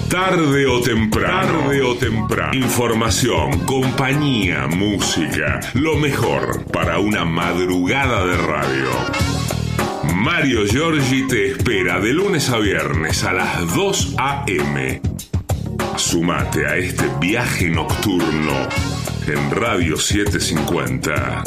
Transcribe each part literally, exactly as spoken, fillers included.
Tarde o temprano. Tarde o temprano. Información, compañía, música. Lo mejor para una madrugada de radio. Mario Giorgi te espera de lunes a viernes a las dos a eme. Sumate a este viaje nocturno en Radio setecientos cincuenta.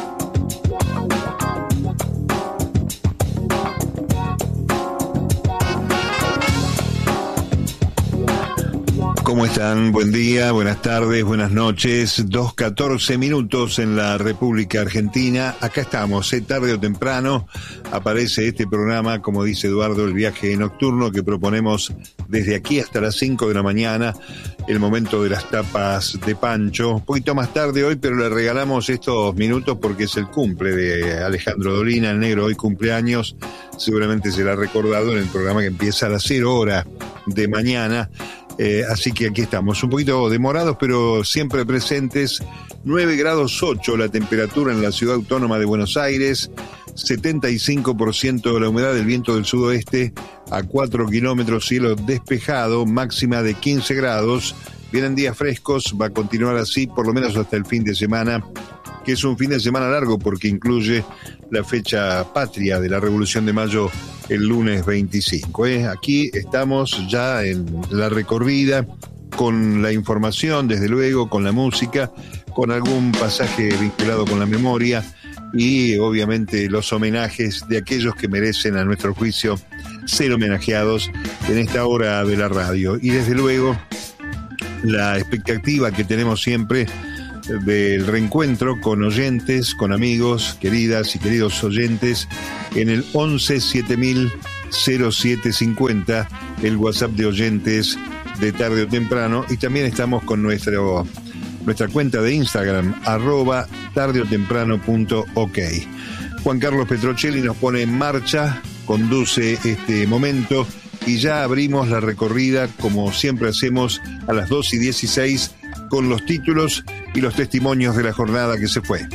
¿Cómo están? Buen día, buenas tardes, buenas noches. dos catorce minutos en la República Argentina. Acá estamos, ¿eh? Tarde o temprano aparece este programa, como dice Eduardo, el viaje nocturno que proponemos desde aquí hasta las cinco de la mañana, el momento de las tapas de Pancho. Un poquito más tarde hoy, pero le regalamos estos minutos porque es el cumple de Alejandro Dolina, el negro, hoy cumpleaños. Seguramente será recordado en el programa que empieza a las cero hora de mañana. Eh, así que aquí estamos, un poquito demorados, pero siempre presentes. nueve grados ocho la temperatura en la ciudad autónoma de Buenos Aires, setenta y cinco por ciento de la humedad del viento del sudoeste, a cuatro kilómetros, cielo despejado, máxima de quince grados. Vienen días frescos, va a continuar así por lo menos hasta el fin de semana, que es un fin de semana largo porque incluye la fecha patria de la Revolución de Mayo el lunes veinticinco. ¿eh? Aquí estamos ya en la recorrida con la información, desde luego, con la música, con algún pasaje vinculado con la memoria y obviamente los homenajes de aquellos que merecen, a nuestro juicio, ser homenajeados en esta hora de la radio. Y desde luego la expectativa que tenemos siempre del reencuentro con oyentes, con amigos, queridas y queridos oyentes, en el once siete mil cero siete cincuenta, el WhatsApp de oyentes de Tarde o Temprano, y también estamos con nuestro, nuestra cuenta de Instagram, arroba tardeotemprano.ok. Juan Carlos Petrocelli nos pone en marcha, conduce este momento, y ya abrimos la recorrida, como siempre hacemos, a las dos y dieciséis, con los títulos y los testimonios de la jornada que se fue.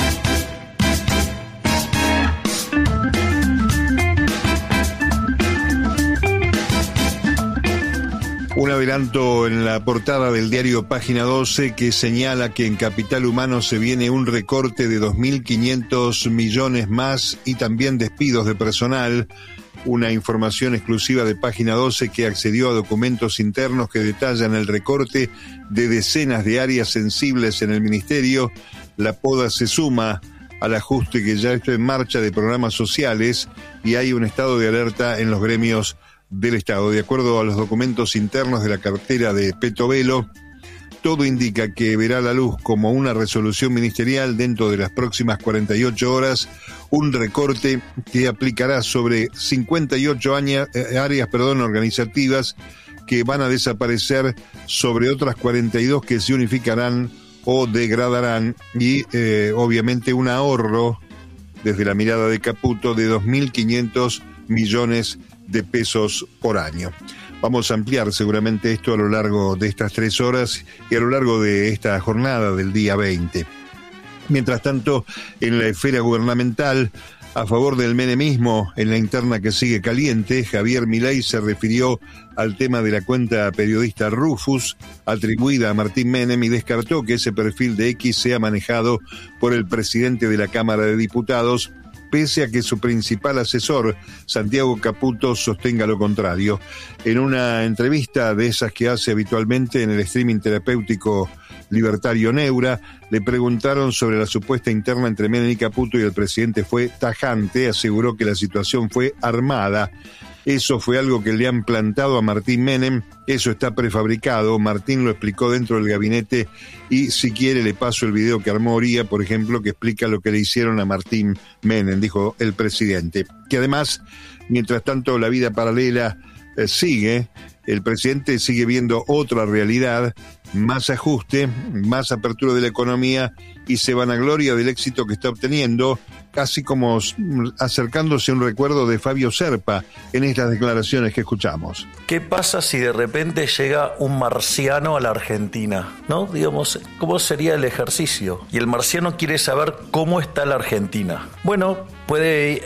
Un adelanto en la portada del diario Página doce que señala que en Capital Humano se viene un recorte de dos mil quinientos millones más y también despidos de personal. Una información exclusiva de Página doce que accedió a documentos internos que detallan el recorte de decenas de áreas sensibles en el ministerio. La poda se suma al ajuste que ya está en marcha de programas sociales y hay un estado de alerta en los gremios del Estado. De acuerdo a los documentos internos de la cartera de Petovelo, todo indica que verá la luz como una resolución ministerial dentro de las próximas cuarenta y ocho horas, un recorte que aplicará sobre cincuenta y ocho años, eh, áreas perdón, organizativas que van a desaparecer sobre otras cuarenta y dos que se unificarán o degradarán y eh, obviamente un ahorro desde la mirada de Caputo de dos mil quinientos millones de pesos por año. Vamos a ampliar seguramente esto a lo largo de estas tres horas y a lo largo de esta jornada del día veinte. Mientras tanto, en la esfera gubernamental, a favor del menemismo, en la interna que sigue caliente, Javier Milei se refirió al tema de la cuenta periodista Rufus, atribuida a Martín Menem, y descartó que ese perfil de X sea manejado por el presidente de la Cámara de Diputados, pese a que su principal asesor, Santiago Caputo, sostenga lo contrario. En una entrevista de esas que hace habitualmente en el streaming terapéutico libertario Neura, le preguntaron sobre la supuesta interna entre Menem y Caputo y el presidente fue tajante, aseguró que la situación fue armada. Eso fue algo que le han plantado a Martín Menem, eso está prefabricado. Martín lo explicó dentro del gabinete y si quiere le paso el video que armó Oría, por ejemplo, que explica lo que le hicieron a Martín Menem, dijo el presidente. Que además, mientras tanto, la vida paralela eh, sigue, el presidente sigue viendo otra realidad, más ajuste, más apertura de la economía y se vanagloria del éxito que está obteniendo, casi como acercándose a un recuerdo de Fabio Serpa en estas declaraciones que escuchamos. ¿Qué pasa si de repente llega un marciano a la Argentina? ¿No? Digamos, ¿cómo sería el ejercicio? Y el marciano quiere saber cómo está la Argentina. Bueno, puede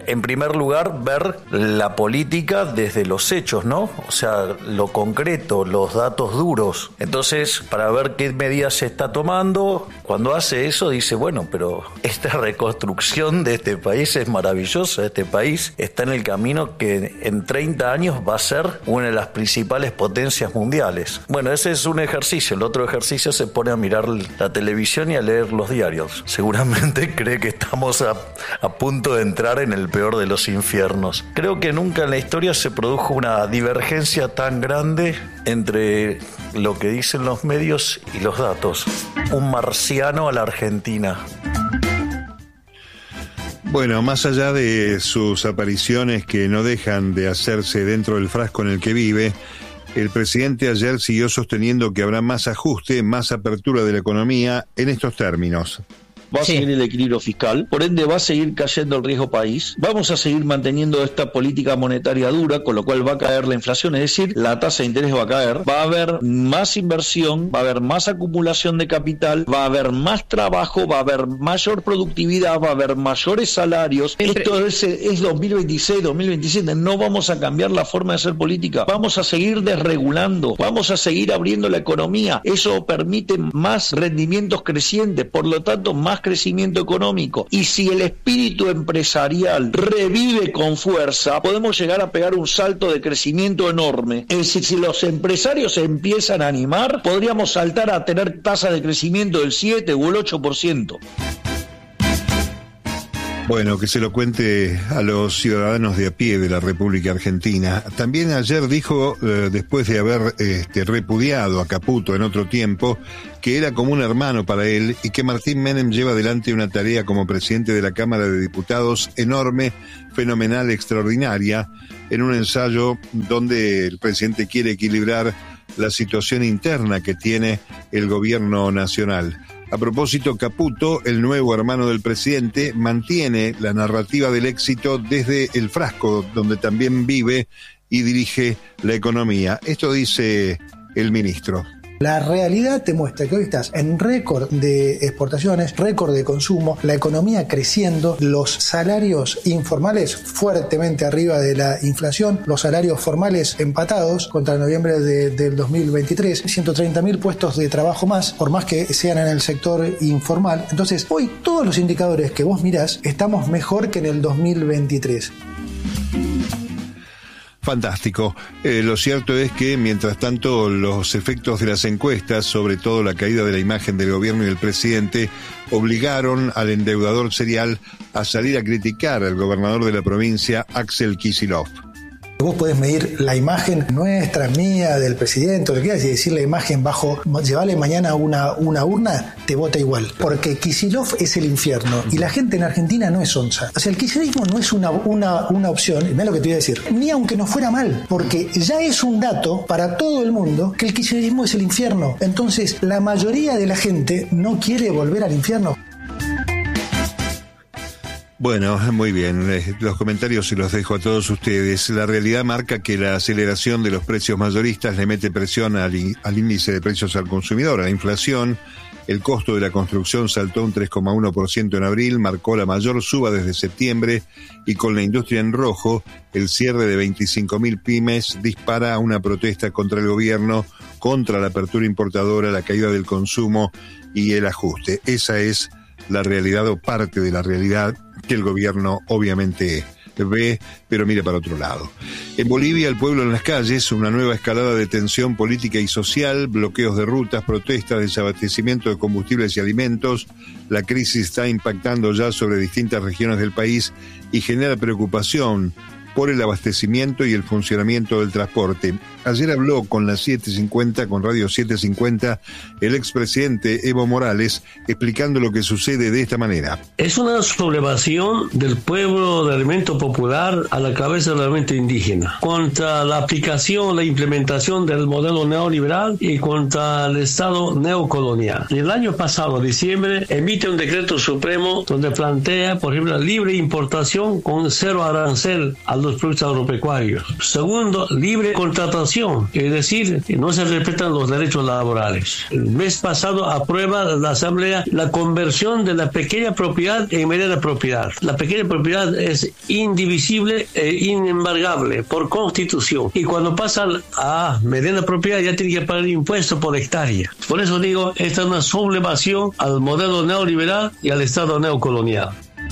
en primer lugar, ver la política desde los hechos, ¿no? O sea, lo concreto, los datos duros. Entonces, para ver qué medidas se está tomando, cuando hace eso dice, bueno, pero esta reconstrucción de este país es maravillosa. Este país está en el camino que en treinta años va a ser una de las principales potencias mundiales. Bueno, ese es un ejercicio. El otro ejercicio se pone a mirar la televisión y a leer los diarios. Seguramente cree que estamos a, a punto de entrar en el peor de los infiernos. Creo que nunca en la historia se produjo una divergencia tan grande entre lo que dicen los medios y los datos. Un marciano a la Argentina. Bueno, más allá de sus apariciones que no dejan de hacerse dentro del frasco en el que vive, el presidente ayer siguió sosteniendo que habrá más ajuste, más apertura de la economía en estos términos. Va a Sí. seguir el equilibrio fiscal, por ende va a seguir cayendo el riesgo país, vamos a seguir manteniendo esta política monetaria dura, con lo cual va a caer la inflación, es decir, la tasa de interés va a caer, va a haber más inversión, va a haber más acumulación de capital, va a haber más trabajo, va a haber mayor productividad, va a haber mayores salarios. Entre- Esto es, es dos mil veintiséis, dos mil veintisiete, no vamos a cambiar la forma de hacer política, vamos a seguir desregulando, vamos a seguir abriendo la economía, eso permite más rendimientos crecientes, por lo tanto más crecimiento económico, y si el espíritu empresarial revive con fuerza, podemos llegar a pegar un salto de crecimiento enorme. Es decir, si los empresarios se empiezan a animar, podríamos saltar a tener tasas de crecimiento del siete o el ocho por ciento. Bueno, que se lo cuente a los ciudadanos de a pie de la República Argentina. También ayer dijo, eh, después de haber este, repudiado a Caputo en otro tiempo, que era como un hermano para él y que Martín Menem lleva adelante una tarea como presidente de la Cámara de Diputados enorme, fenomenal, extraordinaria, en un ensayo donde el presidente quiere equilibrar la situación interna que tiene el gobierno nacional. A propósito, Caputo, el nuevo hermano del presidente, mantiene la narrativa del éxito desde el frasco, donde también vive y dirige la economía. Esto dice el ministro. La realidad te muestra que hoy estás en récord de exportaciones, récord de consumo, la economía creciendo, los salarios informales fuertemente arriba de la inflación, los salarios formales empatados contra noviembre de, del dos mil veintitrés, ciento treinta mil puestos de trabajo más, por más que sean en el sector informal. Entonces, hoy todos los indicadores que vos mirás estamos mejor que en el dos mil veintitrés. Fantástico. Eh, lo cierto es que, mientras tanto, los efectos de las encuestas, sobre todo la caída de la imagen del gobierno y del presidente, obligaron al endeudador serial a salir a criticar al gobernador de la provincia, Axel Kicillof. Vos podés medir la imagen nuestra, mía, del presidente, o lo que quieras, y decir la imagen bajo, llevarle mañana una, una urna, te vota igual. Porque Kicillof es el infierno, y la gente en Argentina no es onza. O sea, el kirchnerismo no es una, una, una opción, y mirá lo que te voy a decir, ni aunque no fuera mal, porque ya es un dato para todo el mundo que el kirchnerismo es el infierno. Entonces, la mayoría de la gente no quiere volver al infierno. Bueno, muy bien, los comentarios se los dejo a todos ustedes. La realidad marca que la aceleración de los precios mayoristas le mete presión al, al índice de precios al consumidor, a la inflación. El costo de la construcción saltó un tres coma uno por ciento en abril, marcó la mayor suba desde septiembre, y con la industria en rojo, el cierre de veinticinco mil pymes dispara una protesta contra el gobierno, contra la apertura importadora, la caída del consumo y el ajuste. Esa es la realidad, o parte de la realidad, que el gobierno obviamente ve, pero mire para otro lado. En Bolivia, el pueblo en las calles, una nueva escalada de tensión política y social, bloqueos de rutas, protestas, desabastecimiento de combustibles y alimentos. La crisis está impactando ya sobre distintas regiones del país y genera preocupación por el abastecimiento y el funcionamiento del transporte. Ayer habló con la siete cincuenta, con Radio siete cincuenta, el expresidente Evo Morales, explicando lo que sucede de esta manera. Es una sublevación del pueblo del elemento popular a la cabeza del elemento indígena, contra la aplicación, la implementación del modelo neoliberal y contra el Estado neocolonial. El año pasado, diciembre, emite un decreto supremo donde plantea, por ejemplo, la libre importación con cero arancel a los productos agropecuarios. Segundo, libre contratación, es decir, que no se respetan los derechos laborales. El mes pasado aprueba la Asamblea la conversión de la pequeña propiedad en mediana propiedad. La pequeña propiedad es indivisible e inembargable por constitución. Y cuando pasa a mediana propiedad ya tiene que pagar impuestos por hectárea. Por eso digo, esta es una sublevación al modelo neoliberal y al Estado neocolonial.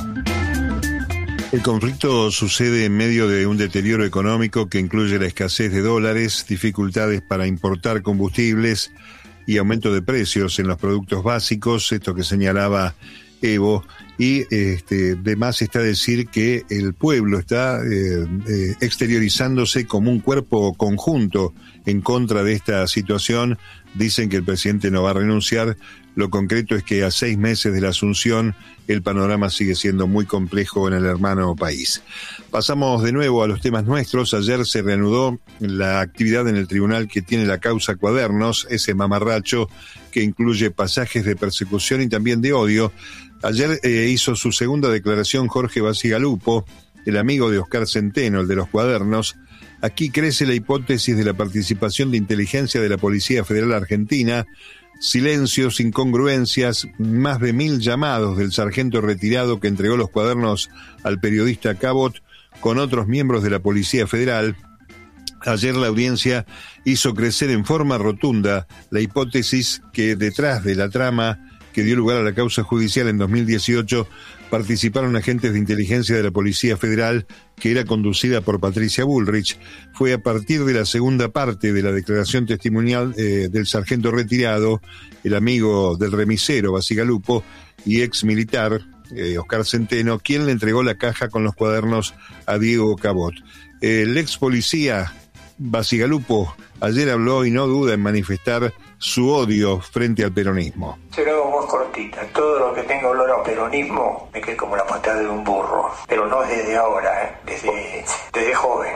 El conflicto sucede en medio de un deterioro económico que incluye la escasez de dólares, dificultades para importar combustibles y aumento de precios en los productos básicos, esto que señalaba Evo, y este, de más está decir que el pueblo está eh, eh, exteriorizándose como un cuerpo conjunto en contra de esta situación. Dicen que el presidente no va a renunciar. Lo concreto es que a seis meses de la asunción el panorama sigue siendo muy complejo en el hermano país. Pasamos de nuevo a los temas nuestros. Ayer se reanudó la actividad en el tribunal que tiene la causa Cuadernos, ese mamarracho que incluye pasajes de persecución y también de odio. Ayer eh, hizo su segunda declaración Jorge Bacigalupo, el amigo de Oscar Centeno, el de los Cuadernos. Aquí crece la hipótesis de la participación de inteligencia de la Policía Federal Argentina. Silencios, incongruencias, más de mil llamados del sargento retirado que entregó los cuadernos al periodista Cabot con otros miembros de la Policía Federal. Ayer la audiencia hizo crecer en forma rotunda la hipótesis que detrás de la trama que dio lugar a la causa judicial en dos mil dieciocho participaron agentes de inteligencia de la Policía Federal que era conducida por Patricia Bullrich. Fue a partir de la segunda parte de la declaración testimonial eh, del sargento retirado, el amigo del remisero Bacigalupo y ex militar eh, Oscar Centeno, quien le entregó la caja con los cuadernos a Diego Cabot. El ex policía Bacigalupo ayer habló y no duda en manifestar su odio frente al peronismo. Será algo más cortita. Todo lo que tenga olor a peronismo me queda como la patada de un burro. Pero no desde ahora, ¿eh? desde, desde joven.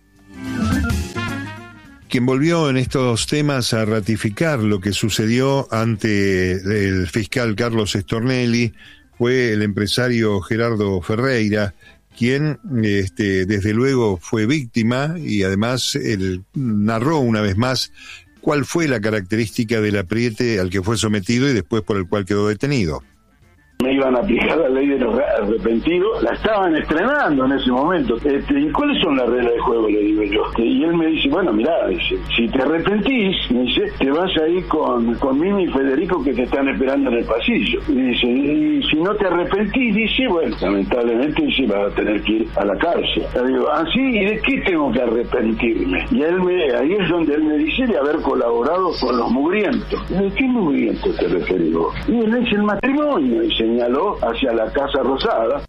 Quien volvió en estos temas a ratificar lo que sucedió ante el fiscal Carlos Stornelli fue el empresario Gerardo Ferreira, quien este, desde luego fue víctima y además él narró una vez más cuál fue la característica del apriete al que fue sometido y después por el cual quedó detenido. Me iban a aplicar la ley de los arrepentidos, la estaban estrenando en ese momento. Este, ¿y cuáles son las reglas de juego? Le digo yo. Este, y él me dice, bueno, mirá, dice, si te arrepentís, me dice, te vas a ir con, con Mimi y Federico que te están esperando en el pasillo. Y dice, y si no te arrepentís, dice, bueno, lamentablemente dice, vas a tener que ir a la cárcel. Le digo, ah, sí, ¿y de qué tengo que arrepentirme? Y él me, ahí es donde él me dice de haber colaborado con los mugrientos. ¿De qué mugrientos te referís vos? Y él dice, el matrimonio, dice, señaló hacia la Casa Rosada.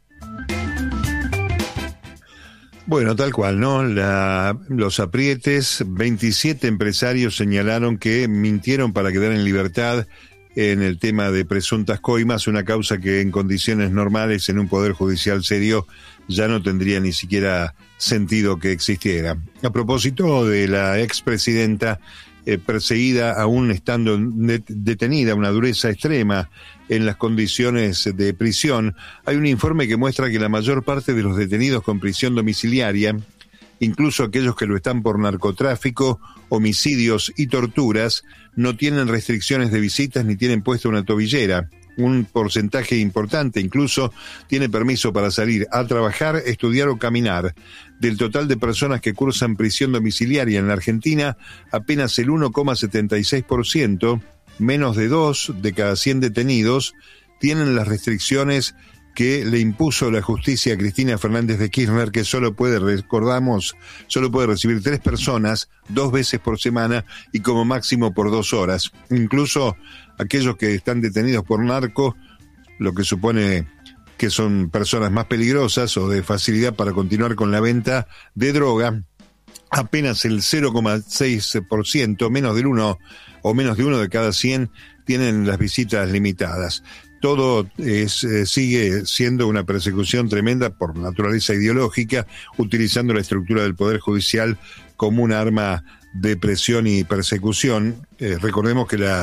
Bueno, tal cual, ¿no? La, los aprietes, veintisiete empresarios señalaron que mintieron para quedar en libertad en el tema de presuntas coimas, una causa que en condiciones normales en un poder judicial serio ya no tendría ni siquiera sentido que existiera. A propósito de la expresidenta eh, perseguida aún estando de, detenida, una dureza extrema en las condiciones de prisión, hay un informe que muestra que la mayor parte de los detenidos con prisión domiciliaria, incluso aquellos que lo están por narcotráfico, homicidios y torturas, no tienen restricciones de visitas ni tienen puesta una tobillera. Un porcentaje importante incluso tiene permiso para salir a trabajar, estudiar o caminar. Del total de personas que cursan prisión domiciliaria en la Argentina, apenas el uno coma setenta y seis por ciento, menos de dos de cada cien detenidos, tienen las restricciones que le impuso la justicia a Cristina Fernández de Kirchner, que solo puede, recordamos, solo puede recibir tres personas dos veces por semana y como máximo por dos horas. Incluso aquellos que están detenidos por narco, lo que supone que son personas más peligrosas o de facilidad para continuar con la venta de droga, apenas el cero coma seis por ciento, menos del uno o menos de uno de cada cien, tienen las visitas limitadas. Todo es, eh, sigue siendo una persecución tremenda por naturaleza ideológica, utilizando la estructura del Poder Judicial como un arma de presión y persecución. Eh, recordemos que la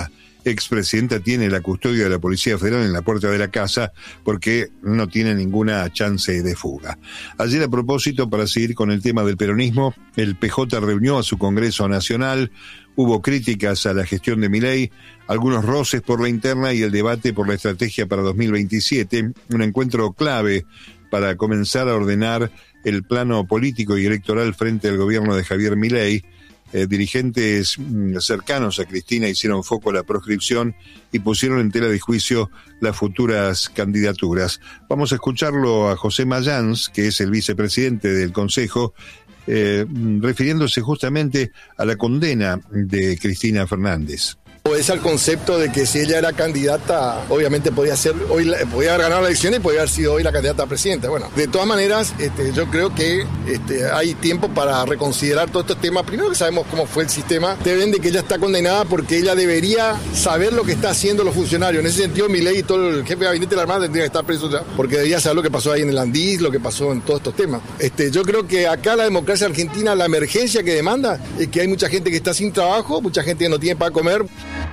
expresidenta tiene la custodia de la Policía Federal en la puerta de la casa porque no tiene ninguna chance de fuga. Ayer, a propósito, para seguir con el tema del peronismo, el P J reunió a su Congreso Nacional. Hubo críticas a la gestión de Milei, algunos roces por la interna y el debate por la estrategia para dos mil veintisiete, un encuentro clave para comenzar a ordenar el plano político y electoral frente al gobierno de Javier Milei. Eh, dirigentes mm, cercanos a Cristina hicieron foco a la proscripción y pusieron en tela de juicio las futuras candidaturas. Vamos a escucharlo a José Mayans, que es el vicepresidente del Consejo, eh, refiriéndose justamente a la condena de Cristina Fernández. Es al concepto de que si ella era candidata, obviamente podía ser hoy, podía haber ganado la elección y podía haber sido hoy la candidata a presidenta. Bueno, de todas maneras, este, yo creo que este, hay tiempo para reconsiderar todos estos temas. Primero que sabemos cómo fue el sistema, te ven de que ella está condenada porque ella debería saber lo que está haciendo los funcionarios. En ese sentido, Milei y todo el jefe de gabinete de la Armada tendría que estar preso ya, porque debería saber lo que pasó ahí en el Andís, lo que pasó en todos estos temas. Este, yo creo que acá la democracia argentina, la emergencia que demanda es que hay mucha gente que está sin trabajo, mucha gente que no tiene para comer.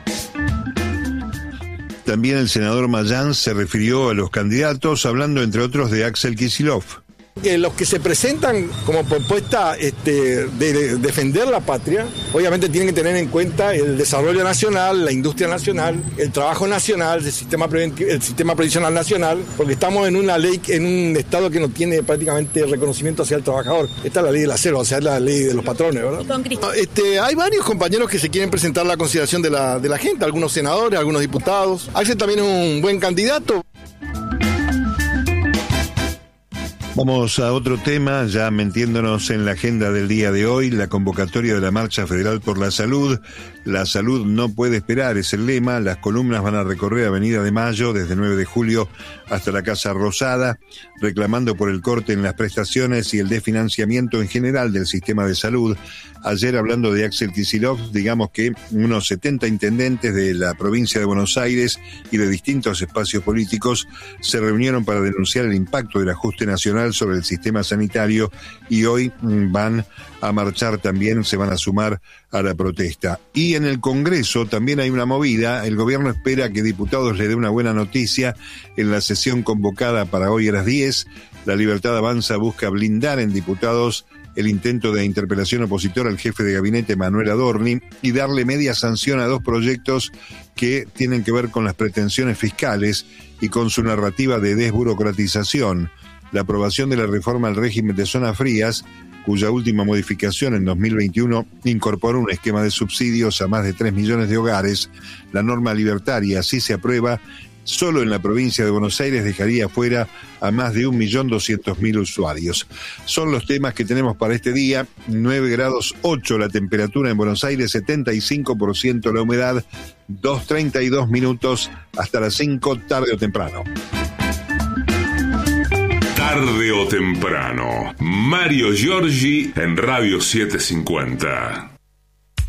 También el senador Mayans se refirió a los candidatos, hablando entre otros de Axel Kicillof. Que los que se presentan como propuesta este, de, de defender la patria, obviamente tienen que tener en cuenta el desarrollo nacional, la industria nacional, el trabajo nacional, el sistema, el sistema previsional nacional, porque estamos en una ley, en un estado que no tiene prácticamente reconocimiento hacia el trabajador. Esta es la ley del acero, o sea, es la ley de los patrones, ¿verdad? Este, hay varios compañeros que se quieren presentar a la consideración de la, de la gente, algunos senadores, algunos diputados. Axel también es un buen candidato. Vamos a otro tema, ya metiéndonos en la agenda del día de hoy, la convocatoria de la Marcha Federal por la Salud. La salud no puede esperar, es el lema. Las columnas van a recorrer Avenida de Mayo desde nueve de julio hasta la Casa Rosada, reclamando por el corte en las prestaciones y el desfinanciamiento en general del sistema de salud. Ayer, hablando de Axel Kicillof, digamos que unos setenta intendentes de la provincia de Buenos Aires y de distintos espacios políticos se reunieron para denunciar el impacto del ajuste nacional sobre el sistema sanitario y hoy van a marchar también, se van a sumar a la protesta. Y en el Congreso también hay una movida. El gobierno espera que diputados le dé una buena noticia en la sesión convocada para hoy a las diez. La Libertad Avanza busca blindar en diputados el intento de interpelación opositora al jefe de gabinete Manuel Adorni y darle media sanción a dos proyectos que tienen que ver con las pretensiones fiscales y con su narrativa de desburocratización. La aprobación de la reforma al régimen de zonas frías, cuya última modificación en dos mil veintiuno incorporó un esquema de subsidios a más de tres millones de hogares. La norma libertaria, si se aprueba, solo en la provincia de Buenos Aires dejaría fuera a más de un millón doscientos mil usuarios. Son los temas que tenemos para este día. nueve grados ocho la temperatura en Buenos Aires, setenta y cinco por ciento la humedad, dos treinta y dos minutos hasta las cinco, tarde o temprano. Tarde o temprano, Mario Giorgi en Radio setecientos cincuenta.